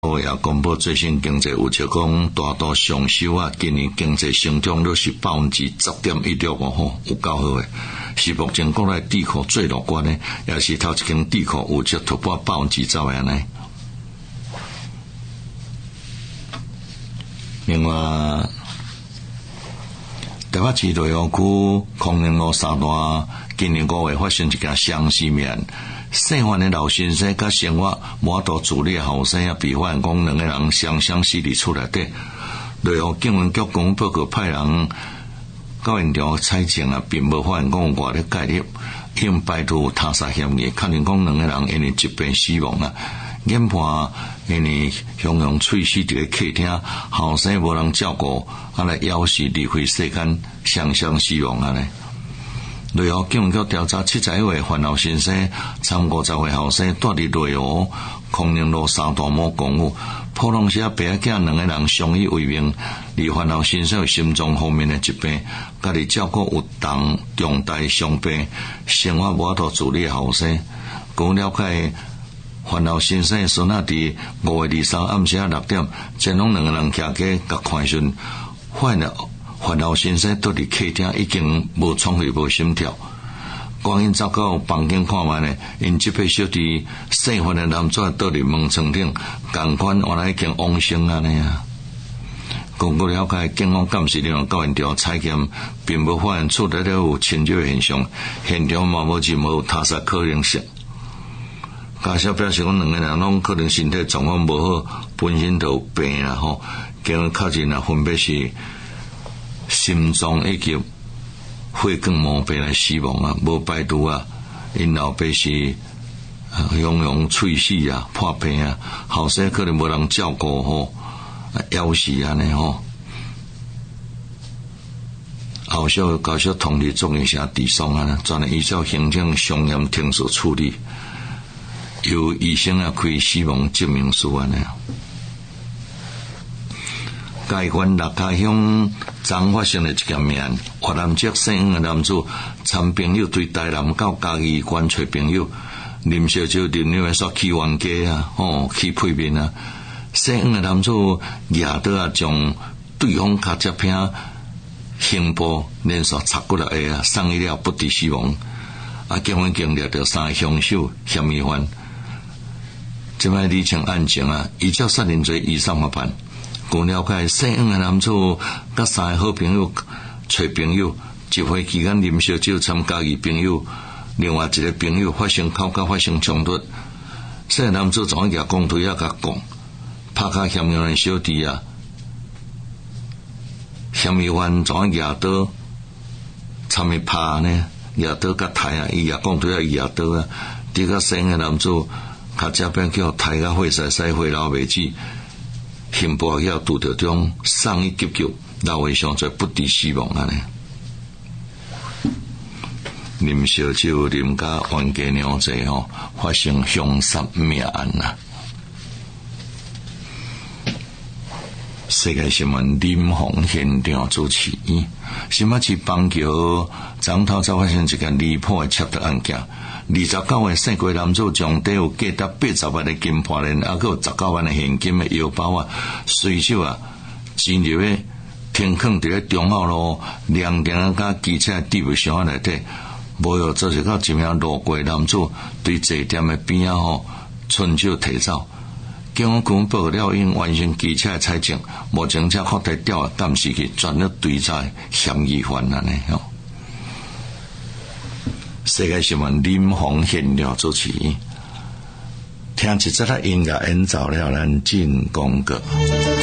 也公布最新经济有就讲大多上修啊，今年经济成长率是 10.16% 吼，有够好诶。是目前国内地库最乐观诶，也是头一间地库有只突破 10% 安尼。另外，台北市内湖区康宁路三段今年5月发生一件伤尸命。细汉的老先生甲生活无法度自理的后生啊，被发现讲两个人双双死伫厝内底。内湖警察局讲报告派人到现场采证啊，并无发现讲有外力介入，因排除他杀嫌疑，确认讲两个人因为疾病死亡啊。研判因为享用喙齿伫个客厅，后生无人照顾，啊来夭寿离开世间，双双死亡啊呢。内湖警察局调查71岁范老先生，50岁后生住伫内湖康宁路三大某公寓，普通时爸囝两个人相依为命。而范老先生有心脏方面的疾病，家己照顾有重大伤病，生活无法度自理的后生。据了解，范老先生的孙仔伫5月23暗时6点，前往两个人徛街甲看时，发现范老先生倒伫客厅已经无喘气、无心跳，赶紧走到房间看卖呢，因即批小弟生份的男子倒伫门床顶，共款原来已经往生安尼啊。根据了解，警方监视人到现场采检，并无发现厝内有侵入现象，现场嘛无任何他杀可能性。家属表示讲，两个人拢可能身体状况无好，本身就有病啦吼。警方确认啊，分别是心脏以及血管毛病来死亡啊，无排除啊，因老爸是享用喙齿啊、破病啊，后生可能无人照顾吼，夭寿安尼吼。后续交涉通知总医生治伤啊，专依照行政商业庭所处理，由医生啊开死亡证明书安尼。该县六家乡昨发生了一件命案，越南籍姓黄的男子参朋友对台南到嘉义县找朋友，啉烧酒啉了煞起冤家啊，起配面啊。姓黄的男子举刀啊，将对方脚趾片、胸部连续插骨6下啊，送医了不治死亡。啊，警方经掠到3个凶手嫌疑犯，这摆厘清案情啊，依照杀人罪移送法办。据了解，姓黄的男子甲3个好朋友找朋友，集会期间啉烧酒参加伊朋友，另外一个朋友发生口角发生冲突，姓黄男子总举公推啊甲讲，拍卡嫌疑犯小弟啊，嫌疑犯总举刀参伊拍呢，举刀甲抬啊，伊举公推啊，伊举刀啊，伫个姓黄的男子脚趾边叫抬甲血洗洗血流未止。胸部要拄着中送医急救，老为上侪不治死亡安尼。啉烧酒啉甲冤家娘济吼，发生凶杀命案啊！世界新闻林鸿现场主持。新北市邦桥昨头才发生一件离谱的窃盗案件。29岁姓郭男子将底有价值80万的金项链，还有19万的现金的腰包啊，随手啊，钱入去停放伫咧中澳路凉亭甲机车置物箱内底，无有做是到一名路过男子对坐店的边啊吼，顺手提走。警方公布了因完成机车的采证，目前才确定调监视器全力追查嫌疑犯安尼吼。世界新闻林鸿现场主持，听一则音乐演奏了，咱进广告。